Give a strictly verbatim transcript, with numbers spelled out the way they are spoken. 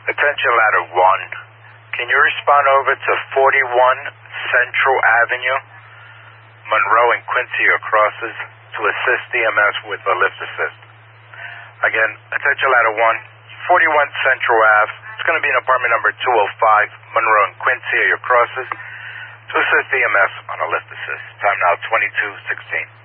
Attention ladder one. Can you respond over to forty-one Central Avenue, Monroe and Quincy or crosses to assist E M S with the lift assist? Again, attention ladder one, forty-one Central Ave. It's going to be in apartment number two oh five, Monroe and Quincy or your crosses to assist E M S on a lift assist. Time now twenty-two sixteen.